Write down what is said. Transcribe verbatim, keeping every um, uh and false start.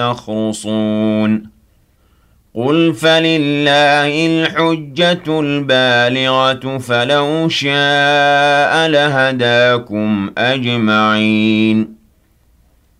يخرصون قل فلله الحجة البالغة فلو شاء لهداكم أجمعين